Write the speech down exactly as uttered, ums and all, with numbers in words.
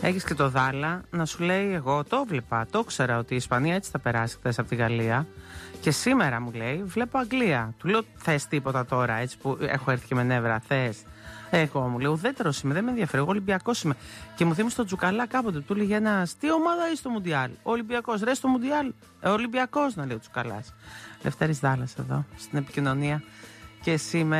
Έχεις και το Δάλα να σου λέει: εγώ το βλέπα, το ήξερα ότι η Ισπανία έτσι θα περάσει χθες από τη Γαλλία. Και σήμερα μου λέει: βλέπω Αγγλία. Του λέω: θες τίποτα τώρα, έτσι που έχω έρθει και με νεύρα, θες? Εγώ μου λέει: ουδέτερος είμαι, δεν με ενδιαφέρει. Εγώ Ολυμπιακός είμαι. Και μου θύμισε τον Τζουκαλά κάποτε. Του λέγε ένας: τι ομάδα είσαι στο Μουντιάλ? Ολυμπιακός, ρε στο Μουντιάλ. Ε, Ολυμπιακός να λέει ο Τζουκαλάς. Λευτέρης Δάλας εδώ στην επικοινωνία. Και σήμερα.